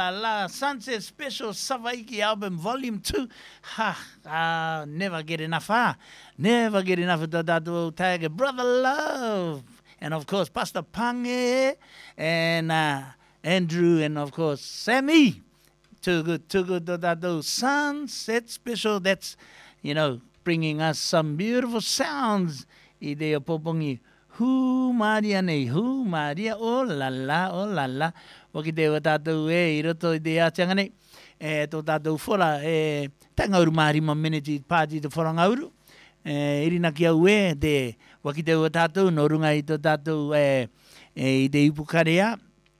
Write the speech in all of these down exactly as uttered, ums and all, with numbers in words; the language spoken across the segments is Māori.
la la, Sunset Special Savaiki album volume two. Ha, ah, never get enough, ha. Never get enough of the Dadu Tiger, Brother Love. And of course, Pastor Pange and uh, Andrew, and of course, Sammy. Too good, too good, Dadu. Sunset Special, that's, you know, bringing us some beautiful sounds. Idea Popongi. Hu Maria nei, hu Maria, oh la la, oh la la. Waki te wa tātou e, i roto i te ātianga nei. E tō tātou whora, e tangauru Mahari Managing Party te whorangauru. E irina ki au e, te waki te wa tātou, no runga i tō tātou e, e, i te ipukarea.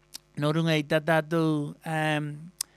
No runga i tā tātou um,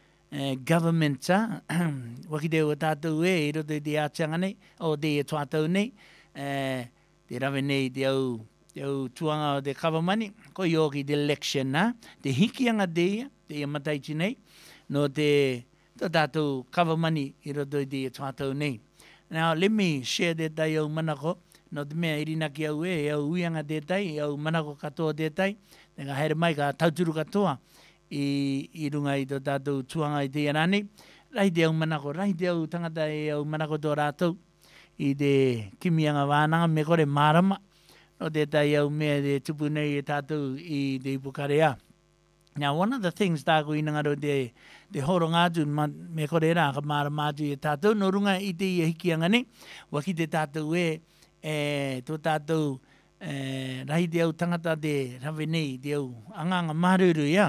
e, government, ha? Waki te wa tātou e, i roto i te ātianga nei, o te e tuatau nei. E, te rawe nei te au, te au tuanga o te kawamani, ko i oki te election, na, te hikianga te ia, te ia mataiti nei, no te tō tātou kawamani i roto i te tuatau nei. Now, let me share te tai au manako, no te mea irina ki au e, au uianga te tai, au manako katoa te tai, te ka haere mai ka tauturu katoa, i, i runga i tō tātou tuanga i te iarani, rai te au manako, rai te au tangata e au manako tō rātou, i te kimianga wānanga me kore marama, no te tai au mea te tupu nei e tātou i te ipukarea. Now, one of the things tāko i ngaro te, te horo ngātu me kore rā ka marama atu i tātou, no runga i te ia hikianga nei, waki te tātou e, e tō tātou e, rahi te au tangata te rawe nei, te au anganga maruru ia,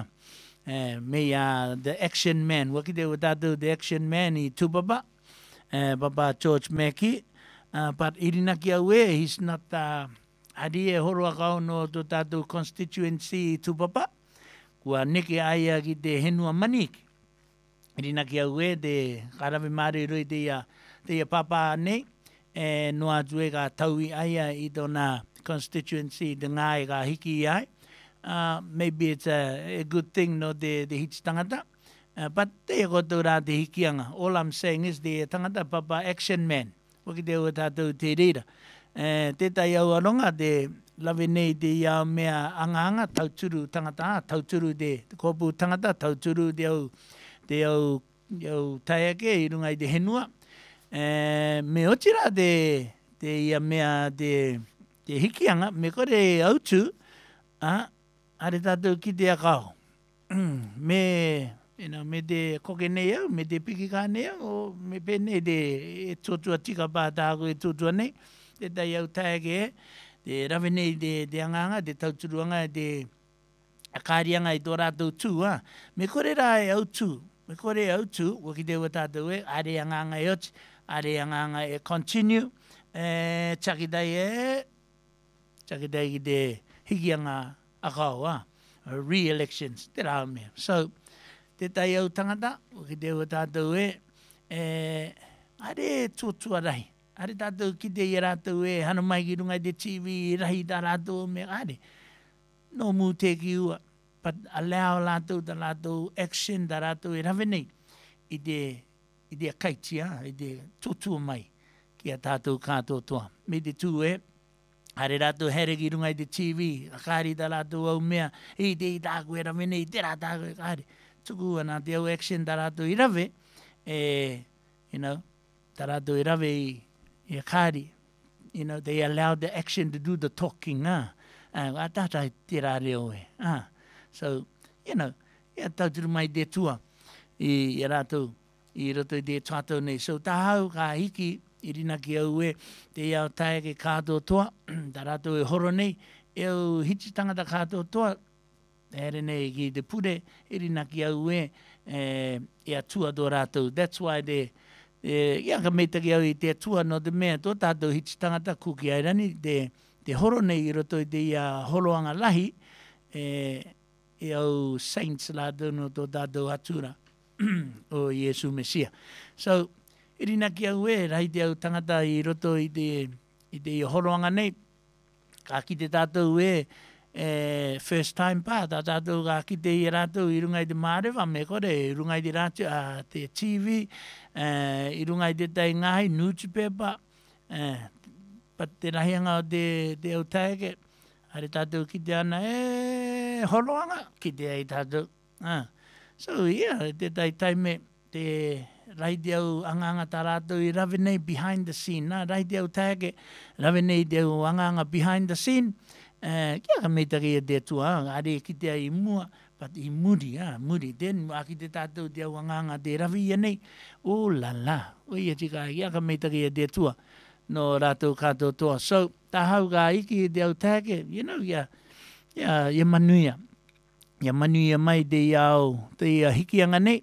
e, me a the action man, waki te au tātou the action man i tūpapa, e, Papa George Mackey, uh, but irina ki au e, he's not... Uh, Hadi e horo akau no tō tātou constituency tūpapa, kua neke aia ki te henua maniki. Irina ki au e te karawe māre roi te ia, te ia papa nei, e no atu e ka taui aia i tōna constituency te ngā e ka hiki i ai. Uh, maybe it's a, a good thing no te, te hiti tangata, uh, but te e koto rā te hikianga. All I'm saying is te tangata papa action man, waki te ua tātou te reira. Eh, te tai au aronga te lawe nei te iau mea anga-anga tauturu tangata, tauturu te, te kōpū tangata, tauturu te au, te au, au taiake i runga i te henua. Eh, me otira te, te ia mea te, te hikianga, me kore autu, ah, are tātou ki te akau. me, you know, me te koke nei au, me te pikika nei au, o me pene te e tōtua tika pātāko e tōtua nei. Te tai au taeke e, te rawe nei te, te anganga, te tauturuanga, te akarianga i tō rātou tū, ha. Me kore rā e au tū, me kore au tū, waki te ua tātou e, are anganga e oti, are anganga e continue, e chakitai e, chakitai ki te hikianga akau, ha. Re-elections, te rā mea. So, te tai au tangata, waki te ua tātou e, e are tūtua rahi. Are tātou ki te i rātou e, hana mai ki runga i te T V, rahi tā rātou me are. No mū te ki ua, but allow rātou tā rātou action tā rātou e rawe nei. I te, i te akaitia, i te tūtua mai ki a tātou kātou toa. Me te tū e, are rātou here ki runga i te T V, akari tā rātou au mea, i te i tāku e rawe nei, te rā tāku e kare. Tuku ana te au action tā rātou i rawe, e, you know, tā rātou i rawe i, i kari, you know, they allowed the action to do the talking, ah. Uh, a tata te rā reo e, ah. So, you know, ia tauturu mai te tua i, i rātou, i roto i te tātou nei. So, tā hau ka hiki, i rina ki au e, te iau tae ke kātou toa, tā rātou e horo nei, e au hiti tangata kātou toa, ere nei ki te pure, i rina ki au e, e, e a tua tō rātou. That's why they, e ia ka meita ki au i te atua no te mea tō tātou hiti tangata kuki airani, te, te horo nei i roto i te ia horoanga lahi, e, e au saints rātou no tō tātou atura o Iesu Mesia. So, irina ki au e, rahi te au tangata i roto i te, i te ia horoanga nei, ka ki te tātou e, e first time pa, tā tātou ka ki te i rātou i runga i te mārewa, me kore, i runga i te rātou, a te T V, uh, i runga i te tai ngahi, newspaper, uh, pat te rahianga o te, te au taeke, are tātou ki te ana, e horoanga, ki te ai tātou. Uh. So, yeah, te tai taime te raiti au anganga tā rātou I rawe nei behind the scene. Nā raiti au tāke, rawe nei te au anganga behind the scene. Uh, kia ka meitari e te tua, are ki te ai mua, but I muri, ah, muri. Then, aki te tātou te au anganga te rawe ia nei. Oh la la, o ia tika, kia ka meitari e te tua. No rātou kātou toa. So, tā hau ka iki e te au tāke, you know, ia, ia, ia manuia. Ia manuia mai te iau, te ia hikianga nei.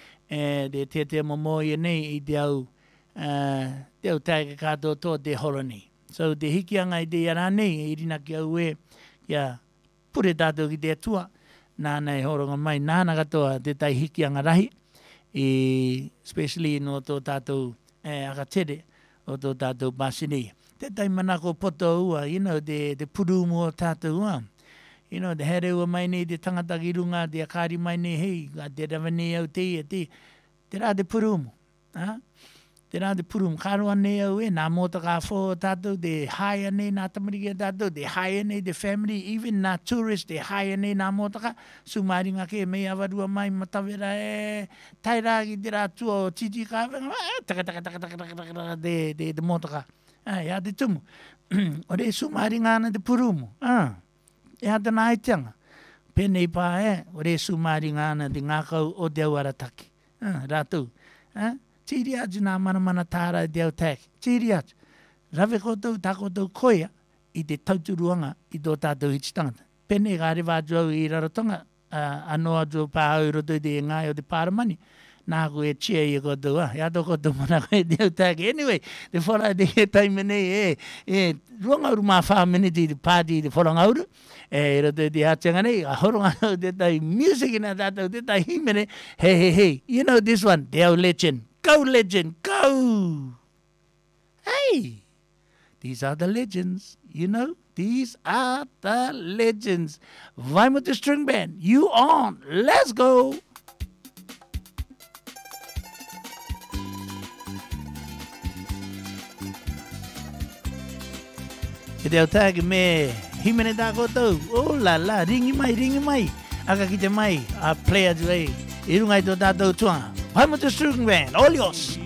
E te te te momo ia nei I te au, uh, te au tāke kātou toa te horo nei. So te hikianga I te iara nei, I rina ki au e, ia pure tātou ki te atua, nāna e horonga mai, nāna katoa te tai hikianga rahi, e, especially no tō tātou e, akatere, o tō tātou Pasinei. Te tai manako poto ua, you know, te, te puru mo tātou ua. You know, te here ua mai nei, te tangata ki runga, te akari mai nei, hei, te rawa nei au te ia, te, te rā te puru mo. Ha? Te rā te puru mo, kāroa nei au e, nā mōta kā fō tātou, te haia nei nā tamariki tātou, te haia nei te family, even nā tourist, te haia nei nā mōta kā, sumaringa ke mei awarua mai, matawera e, tai rā ki te rā tua o titi kā, taka taka taka taka taka taka te, te, te mōta kā. Ah, ia te tumu. O re sumaringa ana te puru mo. Ah. E hata nā aiteanga. Penei pā e, o re sumari ngāna te ngākau o te au arataki. Ah, rātou. Ah, tiri atu nā mana mana tāra te au tāki. Tiri atu. Rawe koutou, tā koutou koia I te tauturuanga I tō tātou hititangata. Penei kā rewa atu au I rarotonga, uh, anō atu pā au I roto I te ngai o te pāramani. Nā koe e chia I koutou, ah, ia tō koutou mana koe te au tāki. Anyway, te whora te he taime nei e, e, ruangauru mā whāmene te pāti te whorangauru. E roto te hātianga nei, a horonga te tai music ina tātou, te tai himene, hey, hey, hey, you know this one, te au legend, go legend, go! Hey, these are the legends, you know, these are the legends. Vai mo te string band, you on, let's go! E te au tāke me himene tā koutou. Oh la la, ringi mai, ringi mai. Aka ki te mai, a play atu ei. I runga I tō tātou tuanga. Vai mo te string band, all yours.